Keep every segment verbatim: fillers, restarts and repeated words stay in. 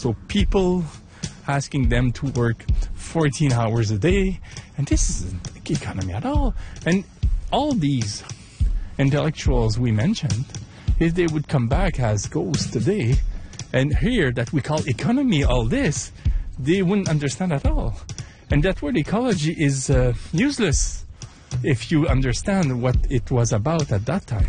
So people asking them to work fourteen hours a day, and this isn't economy at all. And all these intellectuals we mentioned, if they would come back as ghosts today and hear that we call economy all this, they wouldn't understand at all. And that word ecology is uh, useless if you understand what it was about at that time.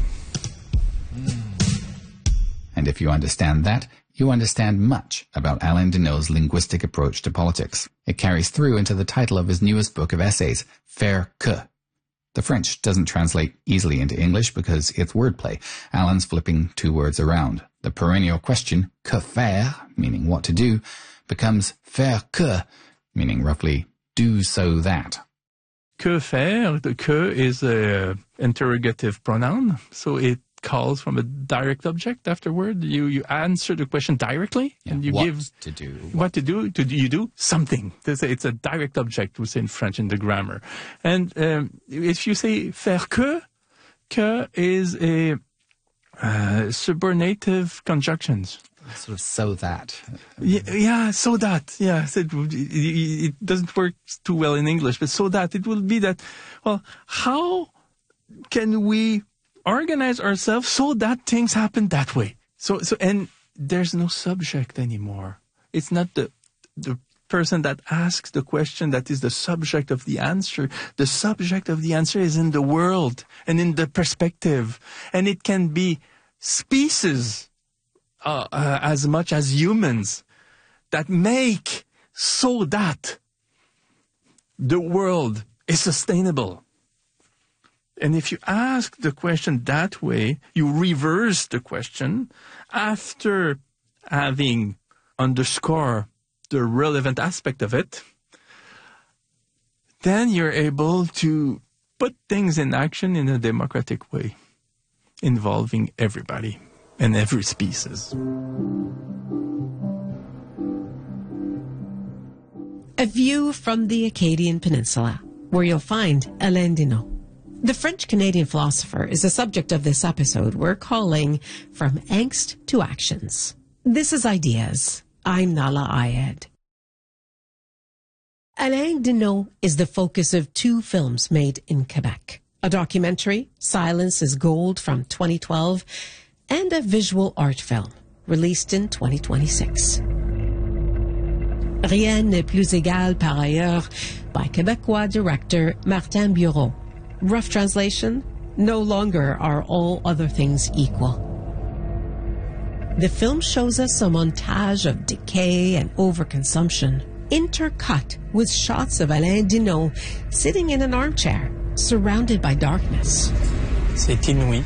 And if you understand that, you understand much about Alain Deneau's linguistic approach to politics. It carries through into the title of his newest book of essays, Faire que. The French doesn't translate easily into English because it's wordplay. Alain's flipping two words around. The perennial question, que faire, meaning what to do, becomes faire que, meaning roughly do so that. Que faire, the que is an interrogative pronoun, so it calls from a direct object afterward. You you answer the question directly, Yeah, and you what give to do. what to do. To do, you do something. It's a, it's a direct object, we say in French in the grammar. And um, if you say faire que, que is a uh, subordinative conjunctions. Sort of so that. Yeah, yeah, so that, yeah, so it, it, it doesn't work too well in English, but so that, it will be that, well, how can we organize ourselves so that things happen that way? So, so, and there's no subject anymore. It's not the, the person that asks the question that is the subject of the answer. The subject of the answer is in the world and in the perspective, and it can be species Uh, uh, as much as humans that make so that the world is sustainable. And if you ask the question that way, you reverse the question after having underscored the relevant aspect of it, then you're able to put things in action in a democratic way, involving everybody and every species. A view from the Acadian Peninsula, where you'll find Alain Deneau. The French-Canadian philosopher is the subject of this episode we're calling From Angst to Actions. This is Ideas. I'm Nala Ayed. Alain Deneau is the focus of two films made in Quebec. A documentary, Silence is Gold, from twenty twelve, and a visual art film released in twenty twenty-six. Rien n'est plus égal par ailleurs by Quebecois director Martin Bureau. Rough translation, no longer are all other things equal. The film shows us a montage of decay and overconsumption, intercut with shots of Alain Deneau sitting in an armchair, surrounded by darkness. C'est inouï.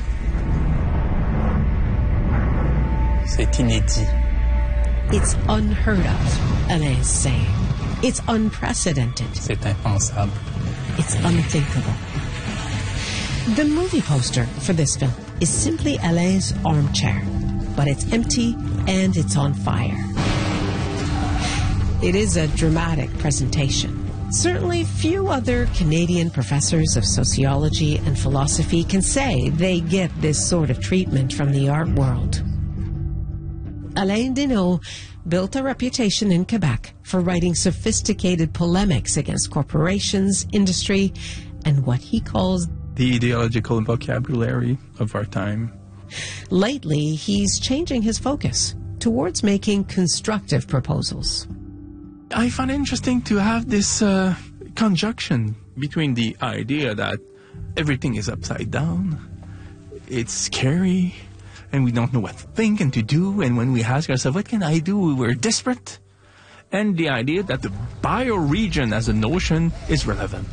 C'est inédit. It's unheard of, Alain's saying. It's unprecedented. C'est impensable. It's unthinkable. The movie poster for this film is simply Alain's armchair, but it's empty and it's on fire. It is a dramatic presentation. Certainly few other Canadian professors of sociology and philosophy can say they get this sort of treatment from the art world. Alain Deneau built a reputation in Quebec for writing sophisticated polemics against corporations, industry, and what he calls the ideological vocabulary of our time. Lately, he's changing his focus towards making constructive proposals. I find it interesting to have this uh, conjunction between the idea that everything is upside down, it's scary, and we don't know what to think and to do, and when we ask ourselves, what can I do, we're desperate, and the idea that the bioregion as a notion is relevant.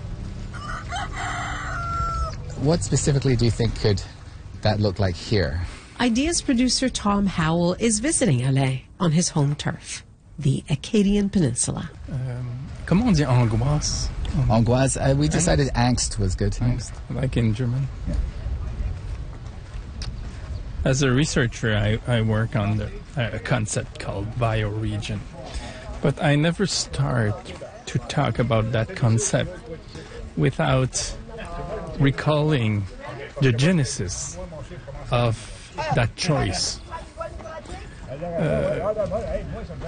What specifically do you think could that look like here? Ideas producer Tom Howell is visiting Alain on his home turf, the Acadian Peninsula. Um, comment on dit angoisse? Angoisse. Uh, we decided angst was good. Angst, like in German. Yeah. As a researcher, I, I work on the, uh, a concept called bioregion. But I never start to talk about that concept without recalling the genesis of that choice. Uh,